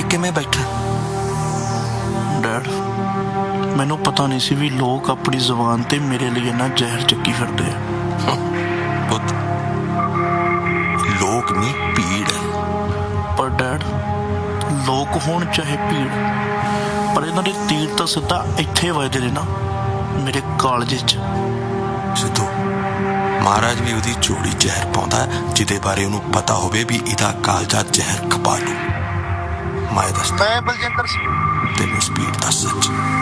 ਕਿਵੇਂ ਬੈਠਾ? ਡੈਡ, ਮੈਨੂੰ ਪਤਾ ਨਹੀਂ ਸੀ ਵੀ ਲੋਕ ਆਪਣੀ ਜ਼ੁਬਾਨ ਤੇ ਮੇਰੇ ਲਈ ਇੰਨਾ ਜ਼ਹਿਰ ਚੱਕੀ ਫਿਰਦੇ ਆ। ਪੁੱਤ, ਲੋਕ ਨਹੀਂ, ਭੀੜ ਹੈ। ਪਰ ਡੈਡ, ਲੋਕ ਹੋਣ ਚਾਹੇ ਭੀੜ, ਪਰ ਇਹਨਾਂ ਦੇ ਤੀਰ ਤਾਂ ਸਿੱਧਾ ਇੱਥੇ ਵੱਜਦੇ ਨੇ ਨਾ, ਮੇਰੇ ਕਾਲਜੇ 'ਚ। ਸਿੱਧੂ, ਮਹਾਰਾਜ ਵੀ ਉਹਦੀ ਝੋਲੀ ਜ਼ਹਿਰ ਪਾਉਂਦਾ ਜਿਹਦੇ ਬਾਰੇ ਉਹਨੂੰ ਪਤਾ ਹੋਵੇ ਵੀ ਇਹਦਾ ਕਾਲਜਾ ਜ਼ਹਿਰ ਖਪਾ ਲੂ। ਮੈਂ ਦੱਸਦਾ, ਮੈਂ ਬਲਜਿੰਦਰ ਸਿੰਘ। ਤੈਨੂੰ ਸਪੀਡ ਦਾ ਸੱਚ